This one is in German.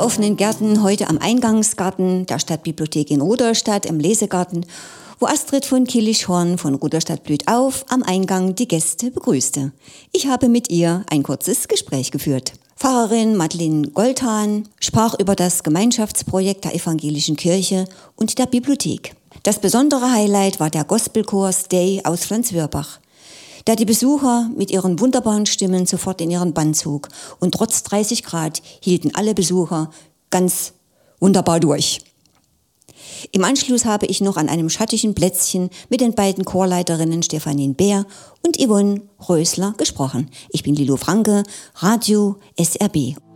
der offenen Gärten heute am Eingangsgarten der Stadtbibliothek in Rudolstadt im Lesegarten, wo Astrid von Killichhorn von Rudolstadt blüht auf am Eingang die Gäste begrüßte. Ich habe mit ihr ein kurzes Gespräch geführt. Pfarrerin Madeleine Goldhahn sprach über das Gemeinschaftsprojekt der evangelischen Kirche und der Bibliothek. Das besondere Highlight war der Gospelchor Stay aus Franzwörbach, der die Besucher mit ihren wunderbaren Stimmen sofort in ihren Bann zog. Und trotz 30 Grad hielten alle Besucher ganz wunderbar durch. Im Anschluss habe ich noch an einem schattigen Plätzchen mit den beiden Chorleiterinnen Stephanien Bär und Yvonne Rösler gesprochen. Ich bin Lilo Franke, Radio SRB.